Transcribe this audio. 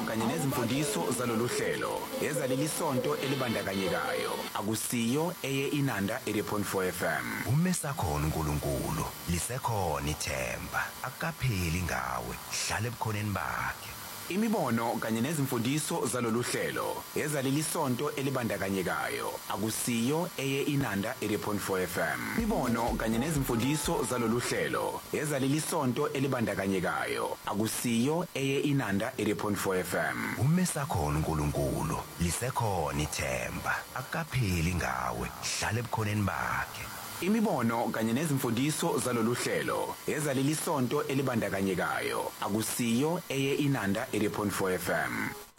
kanye nezimfundiso zalolu hlelo ezaleli sonto elibandakanyekayo akusiyo eye Inanda 80.4 FM. Umesakhona uNkulunkulu lisekhona ithemba akapheli ngawe hlala ebukhoneni bakhe. Imibono kanye nezimfundiso zalolu hlelo ezaleli sonto elibandakanyekayo akusiyo eye Inanda 80.4 FM. Imibono kanye nezimfundiso zalolu hlelo ezaleli sonto elibandakanyekayo akusiyo eye Inanda 80.4 FM. Umesakhona uNkulunkulu lisekhona ithemba akapheli ngawe hlala ebukhoneni bakhe. Imibono kanye nezimfundiso zalolu hlelo ezaleli sonto elibandakanyekayo akusiyo eye Inanda 80.4 FM.